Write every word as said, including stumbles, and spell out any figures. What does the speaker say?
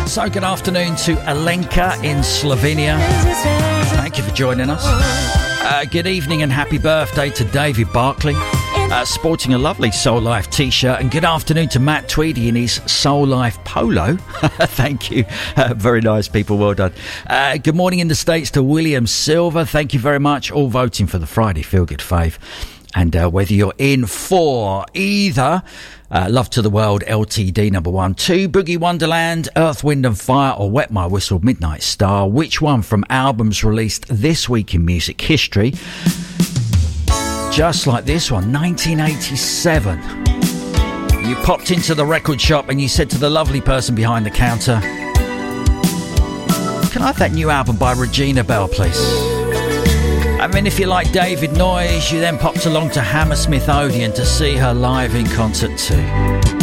So good afternoon to Alenka in Slovenia. Thank you for joining us. Uh, good evening and happy birthday to David Barclay, uh, sporting a lovely Soul Life t-shirt. And good afternoon to Matt Tweedy in his Soul Life polo. Thank you. Uh, very nice people. Well done. Uh, good morning in the States to William Silver. Thank you very much. All voting for the Friday Feel Good Fave. And uh, whether you're in for either uh, Love to the World, L T D number one, two, Boogie Wonderland, Earth, Wind and Fire, or Wet My Whistle, Midnight Star, which one from albums released this week in music history? Just like this one, nineteen eighty-seven. You popped into the record shop and you said to the lovely person behind the counter, "Can I have that new album by Regina Belle, please?" I mean, if you like David Noyes, you then popped along to Hammersmith Odeon to see her live in concert too.